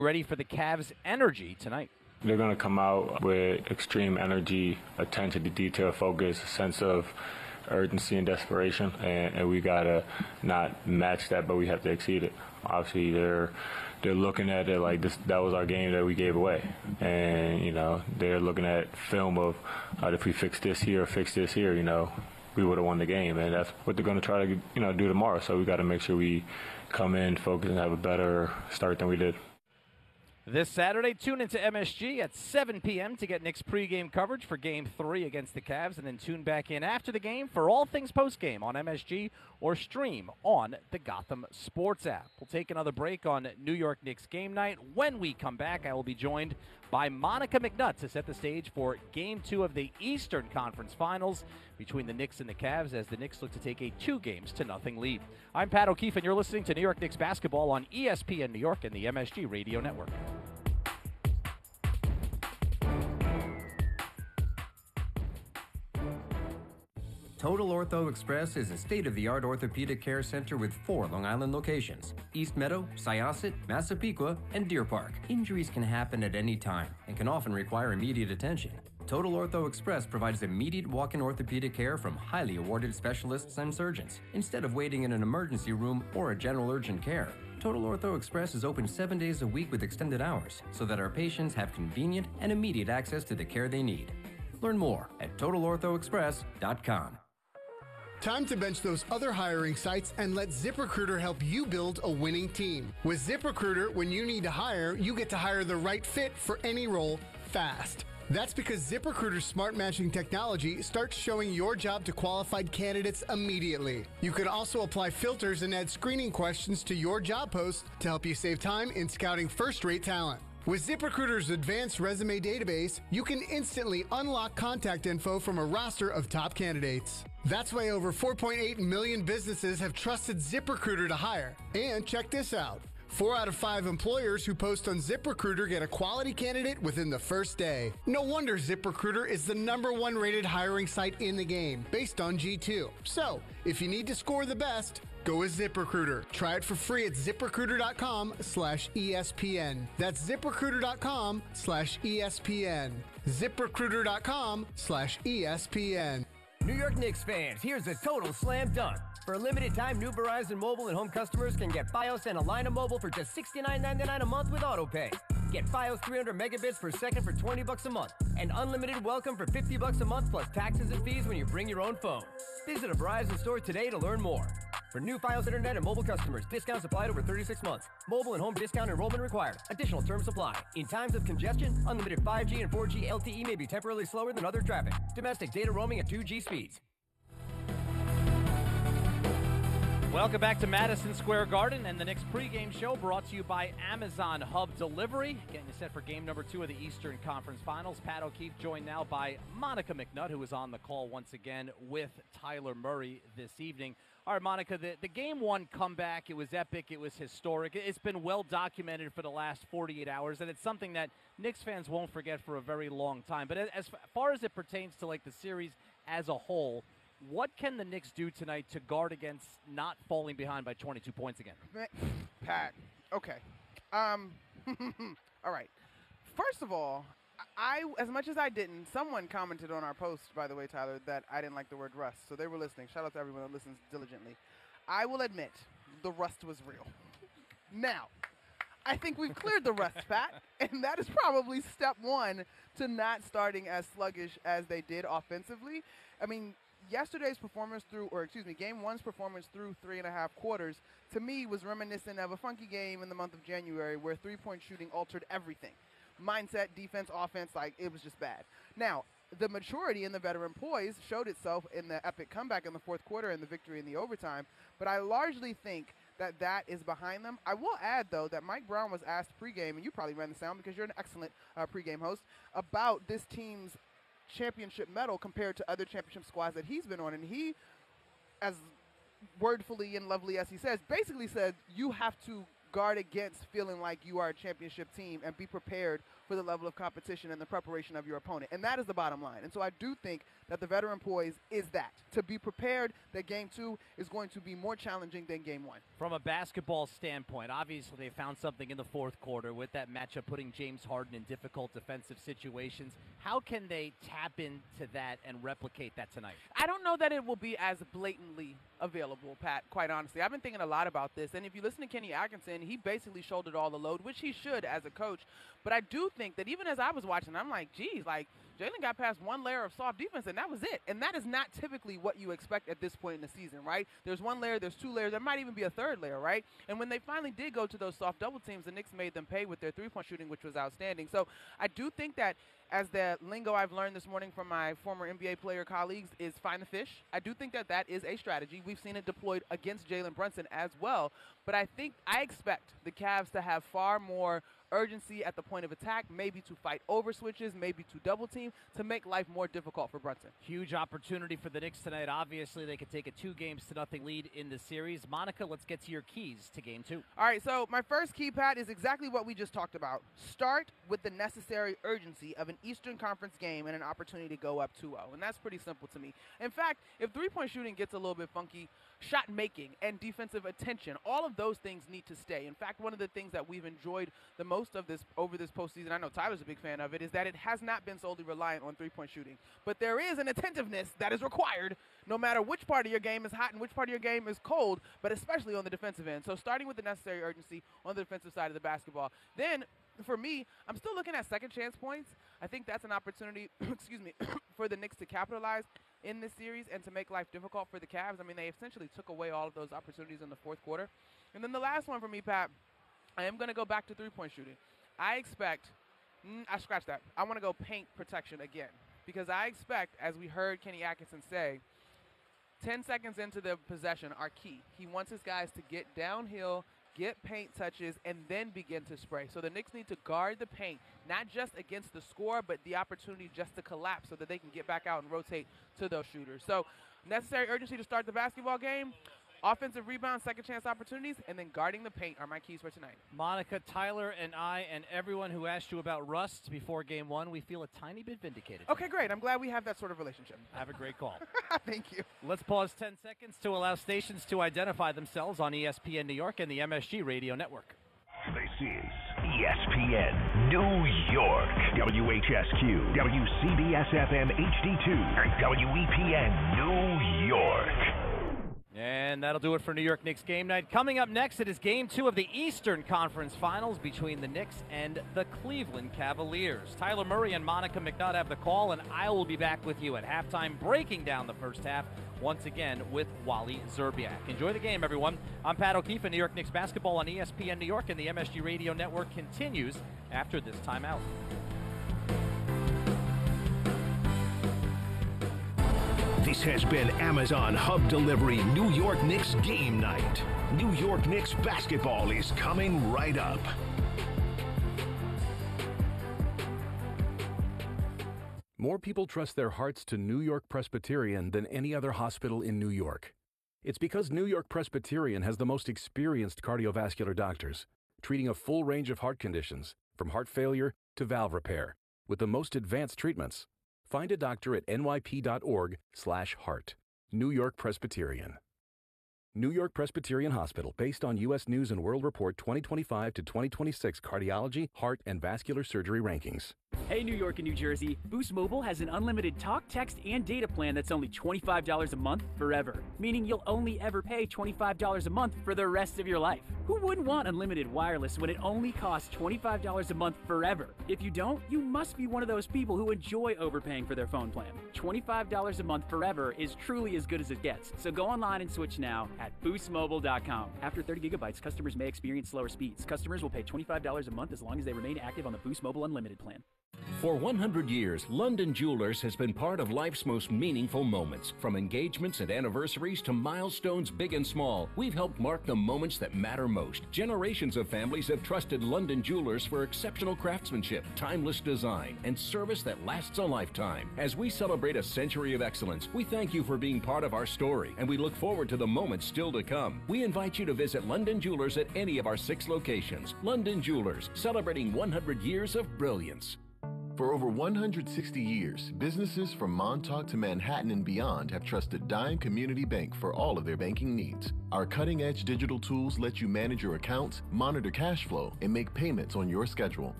Ready for the Cavs' energy tonight. They're going to come out with extreme energy, attention to detail, focus, a sense of urgency and desperation, and we got to not match that, but we have to exceed it. Obviously, they're looking at it like that was our game that we gave away, and they're looking at film of if we fix this here, we would have won the game, and that's what they're going to try to do tomorrow. So we got to make sure we come in, focus, and have a better start than we did. This Saturday, tune into MSG at 7 p.m. to get Knicks pregame coverage for Game 3 against the Cavs, and then tune back in after the game for all things postgame on MSG or stream on the Gotham Sports app. We'll take another break on New York Knicks game night. When we come back, I will be joined by Monica McNutt to set the stage for Game 2 of the Eastern Conference Finals between the Knicks and the Cavs as the Knicks look to take a 2-0 lead. I'm Pat O'Keefe, and you're listening to New York Knicks basketball on ESPN New York and the MSG Radio Network. Total Ortho Express is a state-of-the-art orthopedic care center with 4 Long Island locations: East Meadow, Syosset, Massapequa, and Deer Park. Injuries can happen at any time and can often require immediate attention. Total Ortho Express provides immediate walk-in orthopedic care from highly awarded specialists and surgeons, instead of waiting in an emergency room or a general urgent care. Total Ortho Express is open 7 days a week with extended hours, so that our patients have convenient and immediate access to the care they need. Learn more at TotalOrthoExpress.com. Time to bench those other hiring sites and let ZipRecruiter help you build a winning team. With ZipRecruiter, when you need to hire, you get to hire the right fit for any role fast. That's because ZipRecruiter's smart matching technology starts showing your job to qualified candidates immediately. You can also apply filters and add screening questions to your job post to help you save time in scouting first-rate talent. With ZipRecruiter's advanced resume database, you can instantly unlock contact info from a roster of top candidates. That's why over 4.8 million businesses have trusted ZipRecruiter to hire. And check this out. 4 out of 5 employers who post on ZipRecruiter get a quality candidate within the first day. No wonder ZipRecruiter is the #1 rated hiring site in the game, based on G2. So, if you need to score the best, go with ZipRecruiter. Try it for free at ZipRecruiter.com/ESPN. That's ZipRecruiter.com/ESPN. ZipRecruiter.com/ESPN. New York Knicks fans, here's a total slam dunk. For a limited time, new Verizon Mobile and home customers can get Fios and Alina Mobile for just $69.99 a month with AutoPay. Get Fios 300 megabits per second for $20 a month, and unlimited welcome for $50 a month plus taxes and fees when you bring your own phone. Visit a Verizon store today to learn more. For new Fios Internet and mobile customers, discounts applied over 36 months. Mobile and home discount enrollment required. Additional terms apply. In times of congestion, unlimited 5G and 4G LTE may be temporarily slower than other traffic. Domestic data roaming at 2G speeds. Welcome back to Madison Square Garden and the Knicks pregame show brought to you by Amazon Hub Delivery. Getting you set for game number 2 of the Eastern Conference Finals. Pat O'Keefe joined now by Monica McNutt, who is on the call once again with Tyler Murray this evening. All right, Monica, the Game 1 comeback, it was epic, it was historic. It's been well documented for the last 48 hours, and it's something that Knicks fans won't forget for a very long time. But as far as it pertains to, like, the series as a whole, what can the Knicks do tonight to guard against not falling behind by 22 points again? Pat, okay. All right. First of all, as much as I didn't, someone commented on our post, by the way, Tyler, that I didn't like the word rust. So they were listening. Shout out to everyone that listens diligently. I will admit, the rust was real. Now, I think we've cleared the rust, Pat, and that is probably step 1 to not starting as sluggish as they did offensively. I mean, yesterday's performance Game 1's performance through 3.5 quarters, to me, was reminiscent of a funky game in the month of January where three-point shooting altered everything. Mindset, defense, offense, it was just bad. Now, the maturity and the veteran poise showed itself in the epic comeback in the fourth quarter and the victory in the overtime, but I largely think that is behind them. I will add, though, that Mike Brown was asked pregame, and you probably ran the sound because you're an excellent pregame host, about this team's championship medal compared to other championship squads that he's been on, and he, as wordfully and lovely as he says, basically said you have to guard against feeling like you are a championship team and be prepared for the level of competition and the preparation of your opponent. And that is the bottom line. And so I do think that the veteran poise is that, to be prepared that Game 2 is going to be more challenging than Game 1. From a basketball standpoint, obviously they found something in the fourth quarter with that matchup putting James Harden in difficult defensive situations. How can they tap into that and replicate that tonight? I don't know that it will be as blatantly available, Pat, quite honestly. I've been thinking a lot about this, and if you listen to Kenny Atkinson, he basically shouldered all the load, which he should as a coach. But I do think that even as I was watching, I'm like, geez, like, Jalen got past one layer of soft defense, and that was it. And that is not typically what you expect at this point in the season, right? There's one layer, there's two layers, there might even be a third layer, right? And when they finally did go to those soft double teams, the Knicks made them pay with their three-point shooting, which was outstanding. So I do think that, as the lingo I've learned this morning from my former NBA player colleagues, is find the fish. I do think that that is a strategy. We've seen it deployed against Jalen Brunson as well. But I expect the Cavs to have far more urgency at the point of attack, maybe to fight over switches, maybe to double team, to make life more difficult for Brunson. Huge opportunity for the Knicks tonight. Obviously, they could take a 2-0 lead in the series. Monica, let's get to your keys to Game 2. All right, so my first key, Pat, is exactly what we just talked about. Start with the necessary urgency of an Eastern Conference game and an opportunity to go up 2-0, and that's pretty simple to me. In fact, if three-point shooting gets a little bit funky, shot making and defensive attention, all of those things need to stay. In fact, one of the things that we've enjoyed the most of this over this postseason, I know Tyler's a big fan of it, is that it has not been solely reliant on three-point shooting. But there is an attentiveness that is required no matter which part of your game is hot and which part of your game is cold, but especially on the defensive end. So starting with the necessary urgency on the defensive side of the basketball. Then, for me, I'm still looking at second chance points. I think that's an opportunity, for the Knicks to capitalize in this series and to make life difficult for the Cavs. I mean, they essentially took away all of those opportunities in the fourth quarter. And then the last one for me, Pat, I am going to go back to three-point shooting. I expect, I scratch that. I want to go paint protection again, because I expect, as we heard Kenny Atkinson say, 10 seconds into the possession are key. He wants his guys to get downhill, get paint touches, and then begin to spray. So the Knicks need to guard the paint, not just against the score, but the opportunity just to collapse so that they can get back out and rotate to those shooters. So necessary urgency to start the basketball game, offensive rebounds, second chance opportunities, and then guarding the paint are my keys for tonight. Monica, Tyler, and I, and everyone who asked you about rust before Game 1, we feel a tiny bit vindicated. Okay, great. I'm glad we have that sort of relationship. Have a great call. Thank you. Let's pause 10 seconds to allow stations to identify themselves on ESPN New York and the MSG Radio Network. This is ESPN New York, WHSQ, WCBS-FM HD2, and WEPN New York. And that'll do it for New York Knicks game night. Coming up next, it is Game 2 of the Eastern Conference Finals between the Knicks and the Cleveland Cavaliers. Tyler Murray and Monica McNutt have the call, and I will be back with you at halftime, breaking down the first half once again with Wally Zerbiak. Enjoy the game, everyone. I'm Pat O'Keefe, and New York Knicks basketball on ESPN New York and the MSG Radio Network continues after this timeout. This has been Amazon Hub Delivery New York Knicks game night. New York Knicks basketball is coming right up. More people trust their hearts to New York Presbyterian than any other hospital in New York. It's because New York Presbyterian has the most experienced cardiovascular doctors, treating a full range of heart conditions, from heart failure to valve repair, with the most advanced treatments. Find a doctor at nyp.org/heart. New York Presbyterian. New York Presbyterian Hospital, based on U.S. News & World Report 2025 to 2026 cardiology, heart, and vascular surgery rankings. Hey, New York and New Jersey, Boost Mobile has an unlimited talk, text, and data plan that's only $25 a month forever, meaning you'll only ever pay $25 a month for the rest of your life. Who wouldn't want unlimited wireless when it only costs $25 a month forever? If you don't, you must be one of those people who enjoy overpaying for their phone plan. $25 a month forever is truly as good as it gets, so go online and switch now at boostmobile.com. After 30 gigabytes, customers may experience slower speeds. Customers will pay $25 a month as long as they remain active on the Boost Mobile Unlimited plan. For 100 years, London Jewelers has been part of life's most meaningful moments. From engagements and anniversaries to milestones big and small, we've helped mark the moments that matter most. Generations of families have trusted London Jewelers for exceptional craftsmanship, timeless design, and service that lasts a lifetime. As we celebrate a century of excellence, we thank you for being part of our story, and we look forward to the moments still to come. We invite you to visit London Jewelers at any of our 6 locations. London Jewelers, celebrating 100 years of brilliance. For over 160 years, businesses from Montauk to Manhattan and beyond have trusted Dime Community Bank for all of their banking needs. Our cutting-edge digital tools let you manage your accounts, monitor cash flow, and make payments on your schedule.